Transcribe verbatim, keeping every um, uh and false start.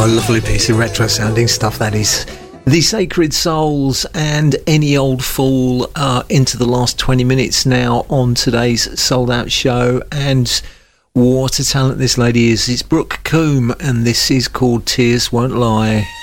Lovely piece of retro sounding stuff that is. The Sacred Souls and Any Old Fool are into the last twenty minutes now on today's sold out show, and what a talent this lady is. It's Brooke Coombe and this is called Tears Won't Lie.